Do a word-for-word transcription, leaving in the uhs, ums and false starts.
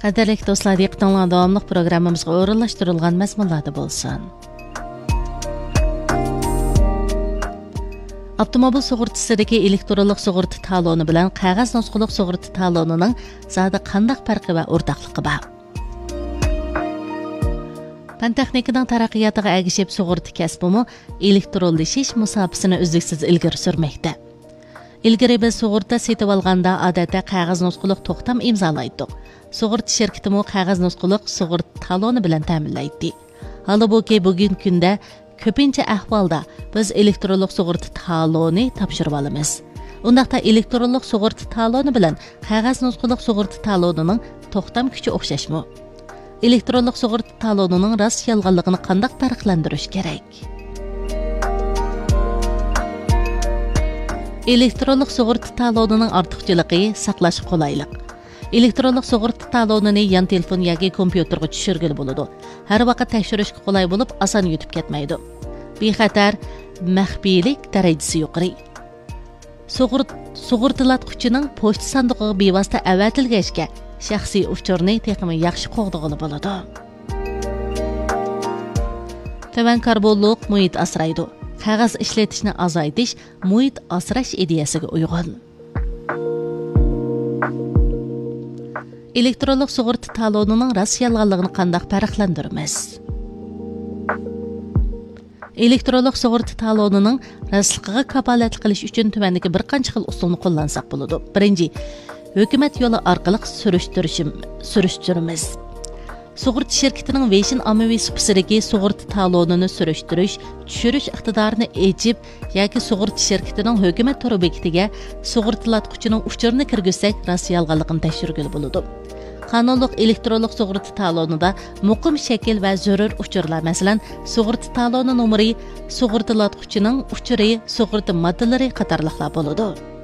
Qadirlik do'stlar, diqqətinizə davamlıq proqramımızga o'rinlashtirilgan mazmunlarda bo'lsin. Avtomobil sug'urtasidagi elektronlik sug'urta taloni bilan qog'oz nusxaliq sug'urta talonining zada qanday farqi va o'rtoqligi bor? Fan texnikaning taraqqiyotiga ergishib sug'urta kasbimi elektronlashish musofasini uzluksiz ilgari surmoqda. Ilgari biz sug'urta setib olganda odatda qog'oz nusxaliq to'xtam imzolaydik. Sug'urta shirkatimi qog'oz nusxaliq sug'urta taloni bilan ta'minlaydi. Holbuki bugungi kunda ko'pincha ahvolda biz elektronlik sug'urta taloni topshirib olamiz. Undaqda elektronlik sug'urta taloni bilan qog'oz nusxaliq sug'urta talonining to'xtam kuchi o'xshashmi? Elektronlik sug'urta talonining rost yolg'onligini qanday farqlantirish kerak? Elektronlik sug'urta talonining ortiqchiligi saqlash qulaylik. Elektronlik sug'urta talonini yan telefon yoki kompyuterga tushirgili bo'ladi. Har vaqt tekshirishga qulay bo'lib, oson yutib ketmaydi. Bexatar, maxfiylik darajasi yuqori. Sug'urt sug'urtalatquchining pochta sandig'iga bevosita avatilgachga shaxsiy uchurni texnik yaxshi qo'g'dog'ili bo'ladi. Tavan karbonliq muhit asraydi. Qog'oz ishlatishni azaytish muhit asrash ideyasiga uyg'un. Elektronlik sug'urta talonining rost yolg'onligini qanday farqlantiramiz? Elektronlik sug'urta talonining rostligiga kafolat qilish uchun tuvandagi bir qancha xil usulni qo'llansak bo'ladi. Birinchi, hukumat yo'li orqali surishtirishim, surishtiramiz. Sug'urta shirkatining Veshin ommaviy supasidagi sug'urta talonini surishtirish, tushirish iqtidorini ejib yoki sug'urta shirkatining hukumat to'ri bekitiga sug'urtalatquchining uchurini kirgizsak, rost yolg'onligini tekshirgili bo'ladi. Qonunliq elektronlik sug'urta talonida muqim shakl va zarur uchurlar, masalan, sug'urta taloni nomeri, sug'urtalatquchining uchuri, sug'urta moddalari qatorliqlar bo'ladi.